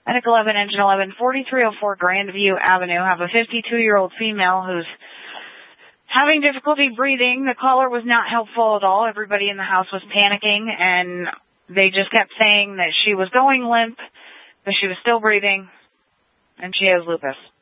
Medic 11, Engine 11, 4304 Grandview Avenue. Have a 52-year-old female who's having difficulty breathing. The caller was not helpful at all. Everybody in the house was panicking, and they just kept saying that she was going limp, but she was still breathing, and she has lupus.